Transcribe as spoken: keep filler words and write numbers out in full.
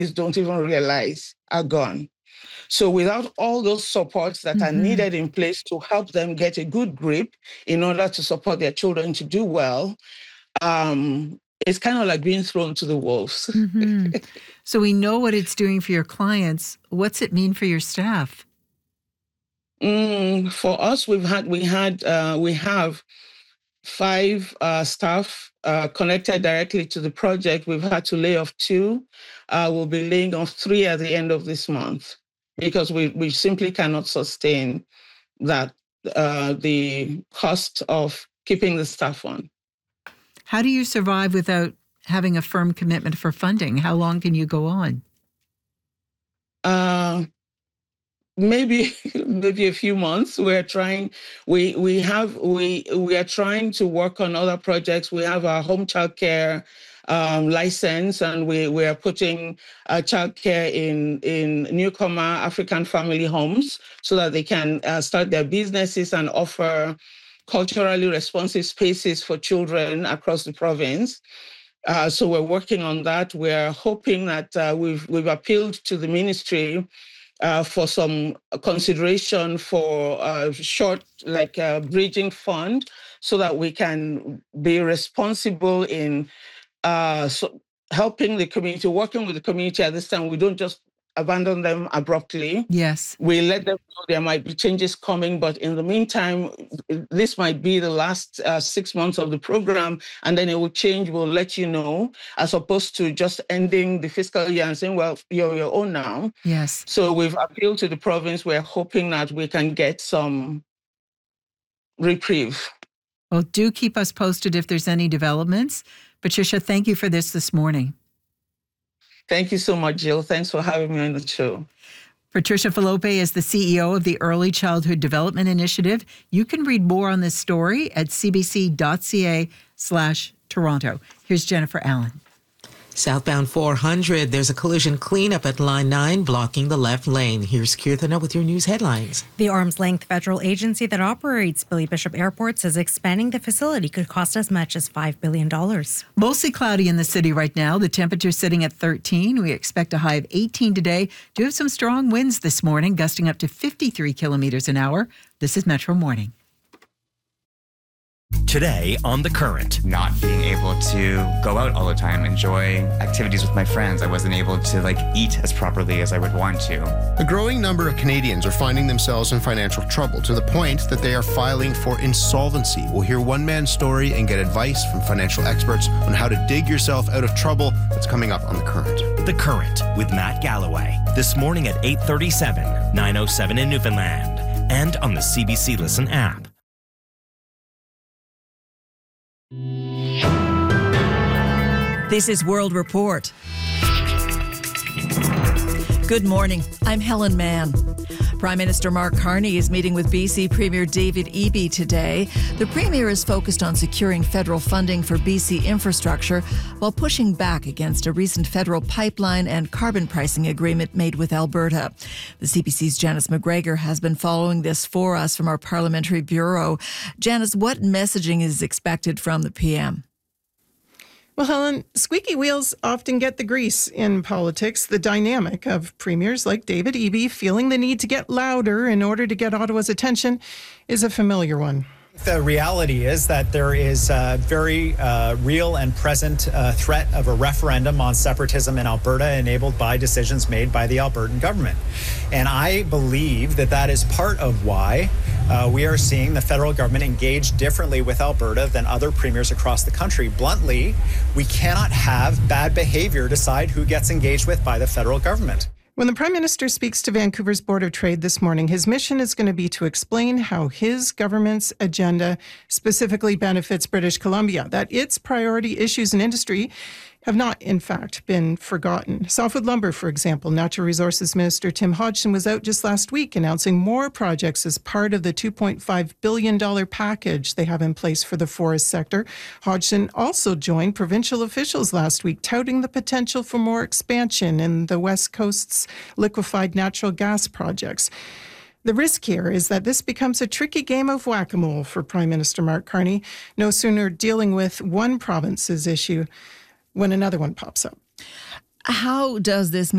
don't even realize are gone. So without all those supports that mm-hmm. are needed in place to help them get a good grip in order to support their children to do well, um, it's kind of like being thrown to the wolves. Mm-hmm. So we know what it's doing for your clients. What's it mean for your staff? Mm, for us, we've had we had uh, we have five uh, staff uh, connected directly to the project. We've had to lay off two. Uh, we'll be laying off three at the end of this month because we we simply cannot sustain that uh, the cost of keeping the staff on. How do you survive without having a firm commitment for funding? How long can you go on? Uh, maybe maybe a few months. We're trying. We we have we we are trying to work on other projects. We have our home childcare um, license, and we we are putting uh, childcare in in newcomer African family homes so that they can uh, start their businesses and offer culturally responsive spaces for children across the province. Uh, so we're working on that. We're hoping that uh, we've we've appealed to the ministry uh, for some consideration for a short, like a bridging fund, so that we can be responsible in uh, so helping the community, working with the community at this time. We don't just abandon them abruptly. Yes. We let them know there might be changes coming, but in the meantime, this might be the last uh, six months of the program, and then it will change. We'll let you know, as opposed to just ending the fiscal year and saying, well, you're your own now. Yes. So we've appealed to the province. We're hoping that we can get some reprieve. Well, do keep us posted if there's any developments. Patricia, thank you for this this morning. Thank you so much, Jill. Thanks for having me on the show. Patricia Falope is the C E O of the Early Childhood Development Initiative. You can read more on this story at cbc.ca slash Toronto. Here's Jennifer Allen. Southbound four hundred, there's a collision cleanup at Line nine blocking the left lane. Here's Kirthana with your news headlines. The arm's-length federal agency that operates Billy Bishop Airport says expanding the facility could cost as much as five billion dollars. Mostly cloudy in the city right now. The temperature sitting at thirteen. We expect a high of eighteen today. Do have some strong winds this morning, gusting up to fifty-three kilometers an hour. This is Metro Morning. Today on The Current. Not being able to go out all the time, enjoy activities with my friends. I wasn't able to like eat as properly as I would want to. A growing number of Canadians are finding themselves in financial trouble to the point that they are filing for insolvency. We'll hear one man's story and get advice from financial experts on how to dig yourself out of trouble. That's coming up on The Current. The Current with Matt Galloway. This morning at eight thirty-seven, nine oh seven in Newfoundland. And on the C B C Listen app. This is World Report. Good morning. I'm Helen Mann. Prime Minister Mark Carney is meeting with B C Premier David Eby today. The Premier is focused on securing federal funding for B C infrastructure while pushing back against a recent federal pipeline and carbon pricing agreement made with Alberta. The C B C's Janice McGregor has been following this for us from our parliamentary bureau. Janice, what messaging is expected from the P M? Well, Helen, squeaky wheels often get the grease in politics. The dynamic of premiers like David Eby feeling the need to get louder in order to get Ottawa's attention is a familiar one. The reality is that there is a very uh, real and present uh, threat of a referendum on separatism in Alberta enabled by decisions made by the Albertan government. And I believe that that is part of why uh, we are seeing the federal government engage differently with Alberta than other premiers across the country. Bluntly, we cannot have bad behavior decide who gets engaged with by the federal government. When the Prime Minister speaks to Vancouver's Board of Trade this morning, his mission is going to be to explain how his government's agenda specifically benefits British Columbia, that its priority issues in industry have not, in fact, been forgotten. Softwood lumber, for example, Natural Resources Minister Tim Hodgson was out just last week announcing more projects as part of the two point five billion dollars package they have in place for the forest sector. Hodgson also joined provincial officials last week touting the potential for more expansion in the West Coast's liquefied natural gas projects. The risk here is that this becomes a tricky game of whack-a-mole for Prime Minister Mark Carney, no sooner dealing with one province's issue when another one pops up. How does this